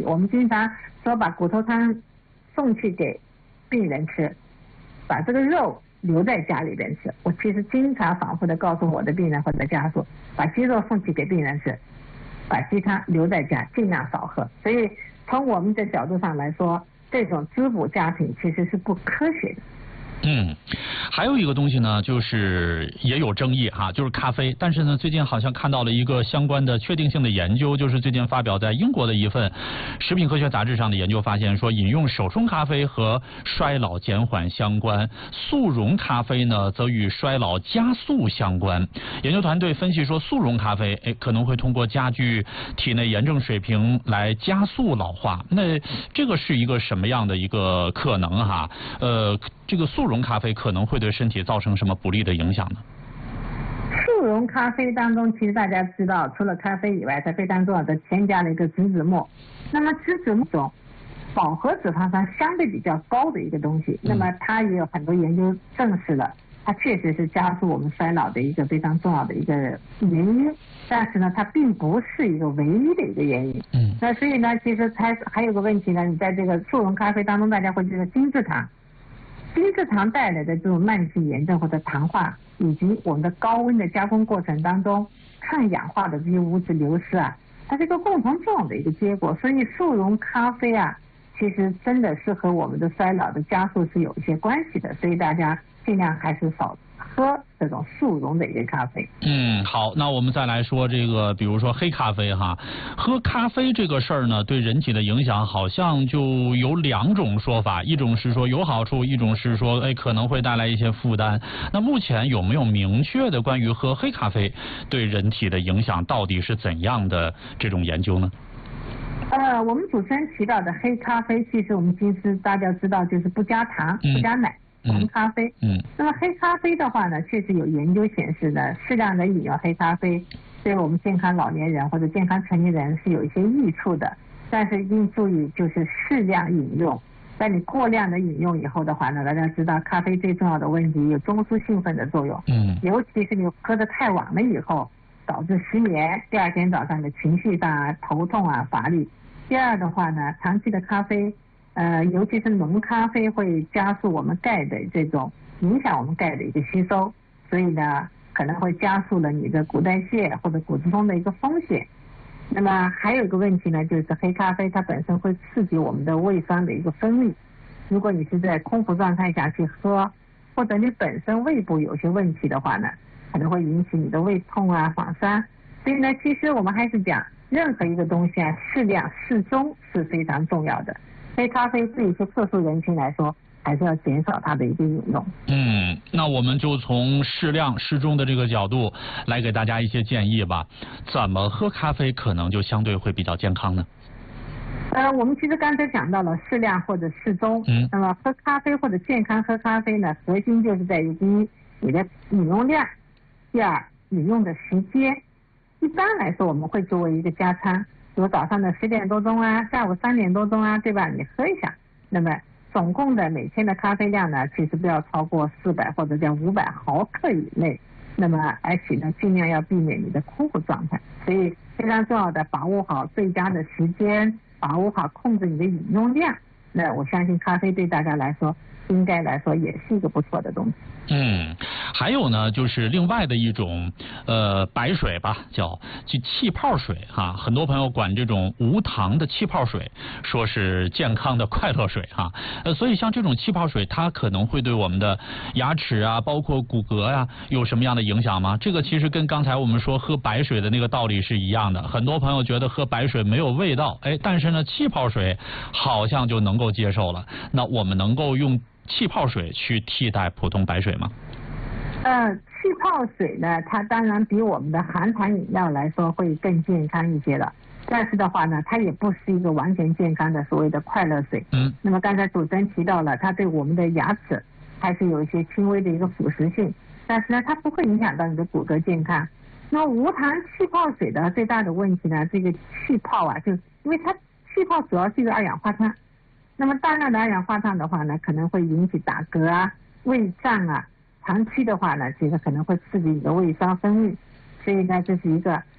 我们经常说把骨头汤送去给病人吃，把这个肉留在家里边吃。我其实经常反复的告诉我的病人或者家属，把鸡肉送去给病人吃，把鸡汤留在家，尽量少喝。所以从我们的角度上来说，这种滋补家庭其实是不科学的。 还有一个东西呢，就是也有争议哈，就是咖啡。但是呢，最近好像看到了一个相关的确定性的研究，就是最近发表在英国的一份食品科学杂志上的研究发现，说饮用手冲咖啡和衰老减缓相关，速溶咖啡呢则与衰老加速相关。研究团队分析说，速溶咖啡可能会通过加剧体内炎症水平来加速老化。那这个是一个什么样的一个可能哈？这个速溶咖啡可能会对身体造成什么不利的影响呢？ 速溶咖啡当中，其实大家知道，除了咖啡以外，它非常重要的添加了一个植脂末。那么植脂末中饱和脂肪酸相对比较高的一个东西，那么它也有很多研究证实了，它确实是加速我们衰老的一个非常重要的一个原因。但是呢，它并不是一个唯一的一个原因。那所以呢，其实它还有个问题呢，你在这个速溶咖啡当中，大家会觉得精制糖。精制糖带来的这种慢性炎症或者糖化，以及我们的高温的加工过程当中抗氧化的这些物质流失啊，它是一个共同作用的一个结果。所以速溶咖啡啊，其实真的是和我们的衰老的加速是有一些关系的，所以大家尽量还是少喝这种速溶的一个咖啡。 好，那我们再来说这个，比如说黑咖啡哈，喝咖啡这个事儿呢，对人体的影响好像就有两种说法，一种是说有好处，一种是说可能会带来一些负担。那目前有没有明确的关于喝黑咖啡对人体的影响到底是怎样的这种研究呢？ 我们主持人提到的黑咖啡，其实我们平时大家知道就是不加糖、不加奶。红咖啡，那么黑咖啡的话呢，确实有研究显示呢，适量的饮用黑咖啡对我们健康老年人或者健康成年人是有一些益处的，但是一定注意就是适量饮用。在你过量的饮用以后的话呢，大家知道咖啡最重要的问题有中枢兴奋的作用，尤其是你喝得太晚了以后，导致失眠，第二天早上的情绪上啊、头痛啊、乏力。第二的话呢，长期的咖啡。尤其是浓咖啡会加速我们钙的这种影响我们钙的一个吸收，所以呢可能会加速了你的骨代谢或者骨质疏松的一个风险。那么还有一个问题呢，就是黑咖啡它本身会刺激我们的胃酸的一个分泌，如果你是在空腹状态下去喝，或者你本身胃部有些问题的话呢，可能会引起你的胃痛啊、反酸。所以呢，其实我们还是讲任何一个东西啊，适量适中是非常重要的。黑咖啡对一些特殊人群来说，还是要减少它的一个饮用。 那我们就从适量适中的这个角度来给大家一些建议吧。怎么喝咖啡可能就相对会比较健康呢？ 我们其实刚才讲到了适量或者适中。那么喝咖啡或者健康喝咖啡呢，核心就是在于第一，你的饮用量；第二，饮用的时间。一般来说，我们会作为一个加餐。比如早上的10点多钟啊，下午3点多钟啊，对吧？你喝一下，那么总共的每天的咖啡量呢，其实不要超过400或者叫500毫克以内。那么而且呢，尽量要避免你的空腹状态。所以非常重要的，把握好最佳的时间，把握好控制你的饮用量。那我相信咖啡对大家来说，应该来说也是一个不错的东西。 还有呢，就是另外的一种白水吧，叫气泡水哈。很多朋友管这种无糖的气泡水说是健康的快乐水哈。所以像这种气泡水，它可能会对我们的牙齿啊，包括骨骼啊，有什么样的影响吗？这个其实跟刚才我们说喝白水的那个道理是一样的。很多朋友觉得喝白水没有味道，但是呢，气泡水好像就能够接受了。那我们能够用气泡水去替代普通白水吗？ 气泡水呢，它当然比我们的含糖饮料来说会更健康一些了。但是的话呢，它也不是一个完全健康的所谓的快乐水。那么刚才主持人提到了，它对我们的牙齿还是有一些轻微的一个腐蚀性，但是呢，它不会影响到你的骨骼健康。那么无糖气泡水的最大的问题呢，这个气泡啊，就因为它气泡主要是一个二氧化碳。那么大量的二氧化碳的话呢，可能会引起打嗝啊、胃胀啊，长期的话呢，其实可能会刺激你的胃酸分泌，所以呢，这是一个